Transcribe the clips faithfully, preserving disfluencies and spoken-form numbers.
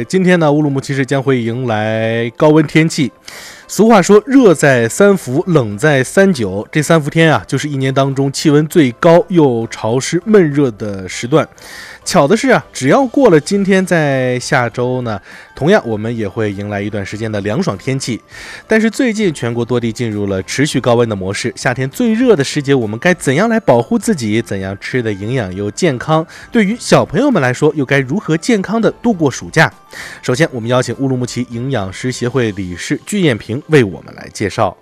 今天呢，乌鲁木齐市将会迎来高温天气。俗话说热在三伏，冷在三九，这三伏天啊，就是一年当中气温最高又潮湿闷热的时段。巧的是啊，只要过了今天，在下周呢，同样我们也会迎来一段时间的凉爽天气。但是最近全国多地进入了持续高温的模式，夏天最热的时节，我们该怎样来保护自己？怎样吃的营养又健康？对于小朋友们来说，又该如何健康的度过暑假？首先，我们邀请乌鲁木齐营养师协会理事具艳萍为我们来介绍。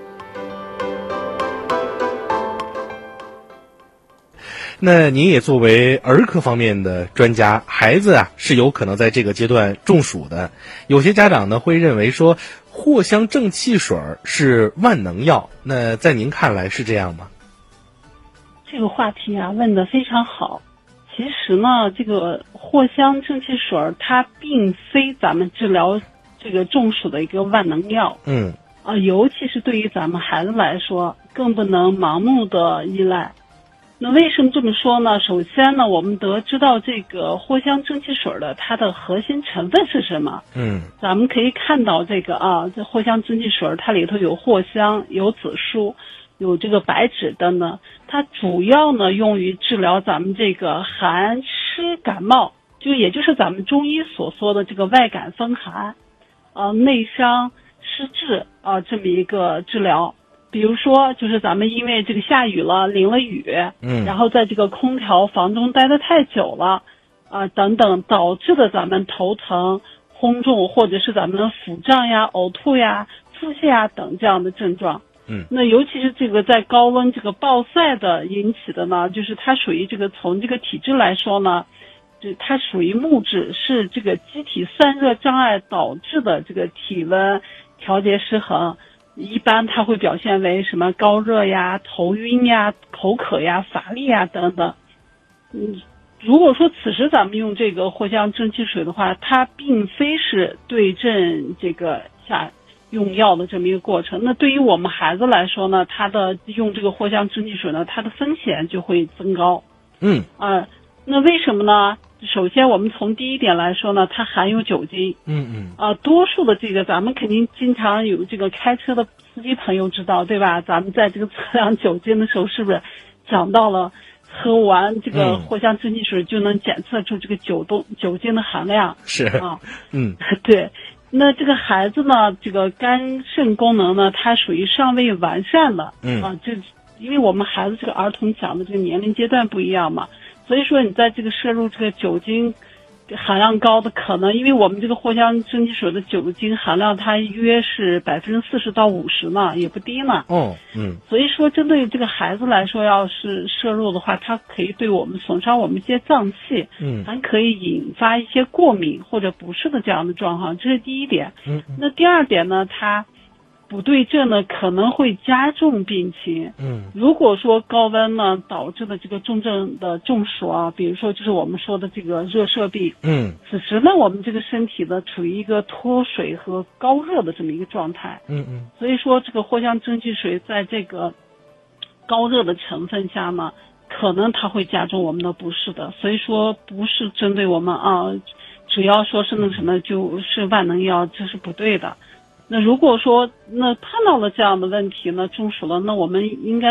那您也作为儿科方面的专家，孩子啊是有可能在这个阶段中暑的。有些家长呢会认为说藿香正气水是万能药，那在您看来是这样吗？ 这个话题啊问得非常好。其实呢，这个藿香正气水它并非咱们治疗这个中暑的一个万能药。 嗯。 啊，尤其是对于咱们孩子来说，更不能盲目的依赖。那为什么这么说呢？首先呢，我们得知道这个藿香正气水的它的核心成分是什么。 嗯， 咱们可以看到这个啊，这藿香正气水它里头有藿香、有紫苏、有这个白芷等等，它主要呢用于治疗咱们这个寒湿感冒，就也就是咱们中医所说的这个外感风寒，呃内伤湿滞啊、呃、这么一个治疗。比如说，就是咱们因为这个下雨了，淋了雨，嗯，然后在这个空调房中待得太久了，啊、呃、等等，导致的咱们头疼、烘重，或者是咱们的腹胀呀、呕吐呀、腹泻呀等这样的症状。 嗯， 那尤其是这个在高温这个暴晒的引起的呢，就是它属于这个从这个体质来说呢，就它属于木质，是这个机体散热障碍导致的这个体温调节失衡。一般它会表现为什么高热呀、头晕呀、口渴呀、乏力呀等等。嗯，如果说此时咱们用这个藿香正气水的话，它并非是对症这个下用药的这么一个过程。那对于我们孩子来说呢，他的用这个藿香正气水呢，它的风险就会增高。 嗯， 啊、呃，那为什么呢？首先，我们从第一点来说呢，它含有酒精。 嗯嗯。 啊、呃，多数的这个咱们肯定经常有这个开车的司机朋友知道，对吧？咱们在这个测量酒精的时候，是不是讲到了喝完这个藿香正气水就能检测出这个酒动酒精的含量？ 是啊， 嗯， 对。那这个孩子呢，这个肝肾功能呢，它属于尚未完善的。 嗯啊，这因为我们孩子这个儿童讲的这个年龄阶段不一样嘛。所以说你在这个摄入这个酒精含量高的可能，因为我们这个藿香正气水的酒精含量它约是百分之四十到五十呢，也不低呢。 哦，嗯。 所以说针对这个孩子来说，要是摄入的话，它可以对我们损伤我们一些脏器， 嗯， 还可以引发一些过敏或者不适的这样的状况，这是第一点。 嗯， 那第二点呢，它不对症呢可能会加重病情。 嗯， 如果说高温呢导致的这个重症的中暑啊，比如说就是我们说的这个热射病， 嗯， 此时呢我们这个身体呢处于一个脱水和高热的这么一个状态。 嗯嗯， 所以说这个藿香正气水在这个高热的成分下呢，可能它会加重我们的不适的。所以说不是针对我们啊，只要说是那什么就是万能药，这是不对的。那如果说那碰到了这样的问题呢，中暑了，那我们应该